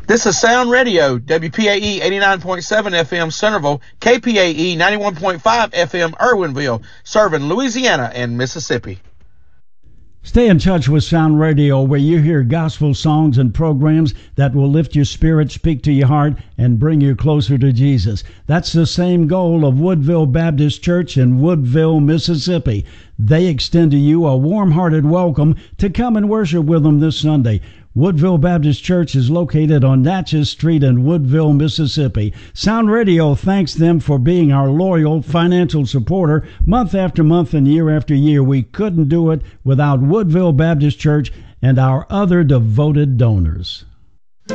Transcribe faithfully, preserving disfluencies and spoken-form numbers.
This is Sound Radio, W P A E eighty-nine point seven F M Centerville, K P A E ninety-one point five F M Irwinville, serving Louisiana and Mississippi. Stay in touch with Sound Radio, where you hear gospel songs and programs that will lift your spirit, speak to your heart, and bring you closer to Jesus. That's the same goal of Woodville Baptist Church in Woodville, Mississippi. They extend to you a warm-hearted welcome to come and worship with them this Sunday. Woodville Baptist Church is located on Natchez Street in Woodville, Mississippi. Sound Radio thanks them for being our loyal financial supporter month after month and year after year. We couldn't do it without Woodville Baptist Church and our other devoted donors.